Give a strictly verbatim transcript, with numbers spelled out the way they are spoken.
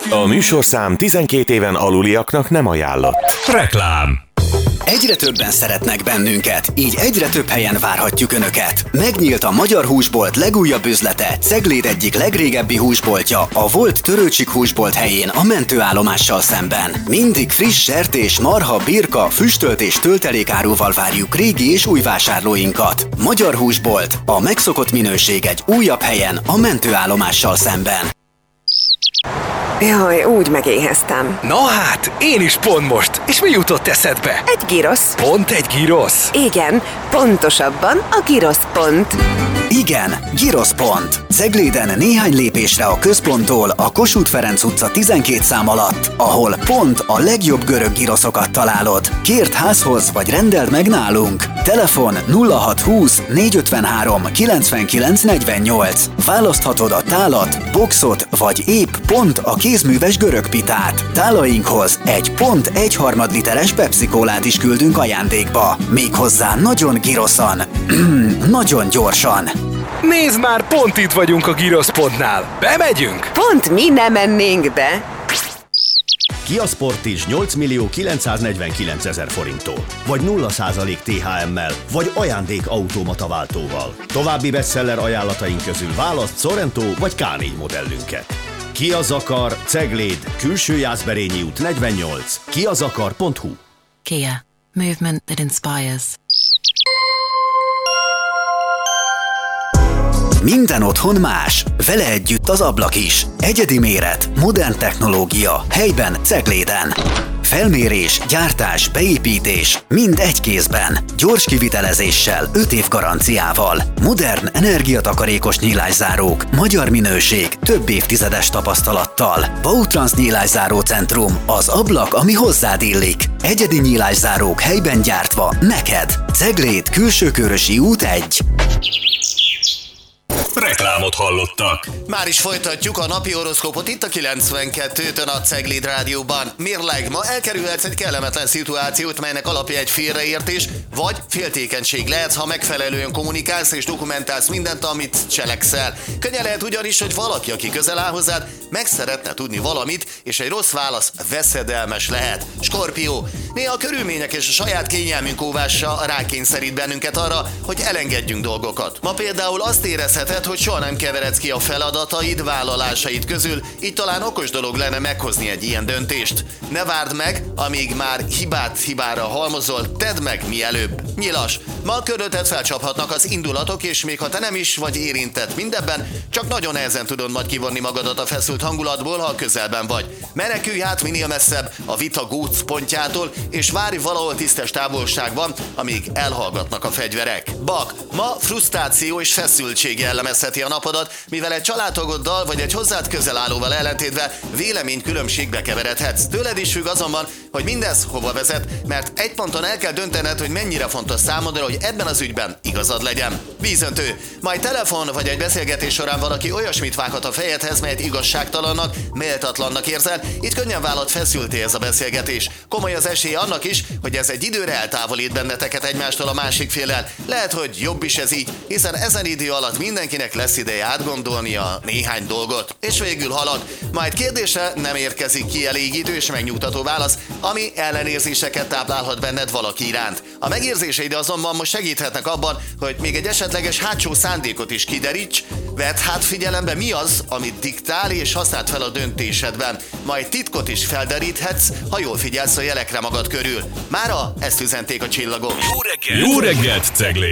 A műsorszám tizenkét éven aluliaknak nem ajánlott. Reklám. Egyre többen szeretnek bennünket, így egyre több helyen várhatjuk Önöket. Megnyílt a Magyar Húsbolt legújabb üzlete, Cegléd egyik legrégebbi húsboltja, a volt Törőcsik húsbolt helyén a mentőállomással szemben. Mindig friss sertés, marha, birka, füstölt és töltelékáruval várjuk régi és új vásárlóinkat. Magyar Húsbolt, a megszokott minőség egy újabb helyen a mentőállomással szemben. Jaj, úgy megéheztem. Na hát, én is pont most. És mi jutott eszedbe? Egy girosz. Pont egy girosz? Igen, pontosabban a girosz pont. Igen, Girosz pont. Cegléden néhány lépésre a központtól a Kossuth Ferenc utca tizenkét szám alatt, ahol pont a legjobb görög giroszokat találod. Kérd házhoz vagy rendeld meg nálunk. Telefon nulla hat húsz négyszázötvenhárom kilencvenkilenc negyvennyolc. Választhatod a tálat, boxot vagy épp pont a kézműves görög pitát. Tálainkhoz egy pont egy harmad literes Pepsi-kólát is küldünk ajándékba. Méghozzá nagyon giroszan. Nagyon gyorsan. Nézd már, pont itt vagyunk a Giroszpontnál. Bemegyünk? Pont mi nem mennénk be. Kia Sportage nyolc millió kilencszáznegyvenkilencezer forinttól, vagy nulla százalék té há emmel, vagy ajándék automata váltóval. További bestseller ajánlataink közül választ Sorento vagy ká négy modellünket. Kia Zakar, Cegléd, Külső Jászberényi út negyvennyolc, kiazakar pont hu. Kia. Movement that inspires. Minden otthon más, vele együtt az ablak is. Egyedi méret, modern technológia, helyben Cegléden. Felmérés, gyártás, beépítés, mind egy kézben. Gyors kivitelezéssel, öt év garanciával. Modern, energiatakarékos nyílászárók, magyar minőség, több évtizedes tapasztalattal. Bautrans nyílászáró centrum, az ablak, ami hozzád illik. Egyedi nyílászárók helyben gyártva, neked. Cegléd, Külsőkörösi út egy. Reklámot hallottak. Már is folytatjuk a napi horoszkópot itt a kilencvenkettőn a Cegléd Rádióban. Mérleg, ma elkerülhetsz egy kellemetlen szituációt, melynek alapja egy félreértés, vagy féltékenység lehet, ha megfelelően kommunikálsz és dokumentálsz mindent, amit cselekszel. Könnyen lehet ugyanis, hogy valaki, aki közel áll hozzád, meg szeretne tudni valamit, és egy rossz válasz veszedelmes lehet. Skorpió, néha a körülmények és a saját kényelmünk óvása rákényszerít bennünket arra, hogy elengedjünk dolgokat. Ma például azt érezheted, hogy soha nem keveredsz ki a feladataid, vállalásaid közül, így talán okos dolog lenne meghozni egy ilyen döntést. Ne várd meg, amíg már hibát hibára halmozol, tedd meg mielőbb. Nyilas, ma a körülötted felcsaphatnak az indulatok, és még ha te nem is vagy érintett mindebben, csak nagyon nehezen tudod majd kivonni magadat a feszült hangulatból, ha a közelben vagy. Menekülj hát minél messzebb a vita góc pontjától, és várj valahol tisztes távolságban, amíg elhallgatnak a fegyverek. Bak, ma frusztráció és feszültség jellemezheti a napodat, mivel egy családtagoddal vagy egy hozzád közel állóval ellentétben véleménykülönbségbe keveredhetsz. Tőled is függ azonban, hogy mindez hova vezet, mert egy ponton el kell döntened, hogy mennyire fontos számodra, hogy ebben az ügyben igazad legyen. Vízöntő, majd telefon vagy egy beszélgetés során valaki olyasmit vághat a fejedhez, melyet igazságtalannak, méltatlannak érzel, itt könnyen válhat feszülté ez a beszélgetés. Komoly az esély annak is, hogy ez egy időre eltávolít benneteket egymástól a másik féllel. Lehet, hogy jobb is ez így, hiszen ezen idő alatt mindenkinek lesz ideje átgondolnia néhány dolgot. És végül halad, majd kérdésre nem érkezik kielégítő és megnyugtató válasz, ami ellenérzéseket táplálhat benned valaki iránt. A megérzéseid azonban most segíthetnek abban, hogy még egy esetleges hátsó szándékot is kideríts, vedd hát figyelembe, mi az, amit diktál, és használd fel a döntésedben. Majd titkot is felderíthetsz, ha jól figyelsz a jelekre magad körül. Mára ezt üzenték a csillagok. Jó reggelt! Jó reggelt, Cegléd!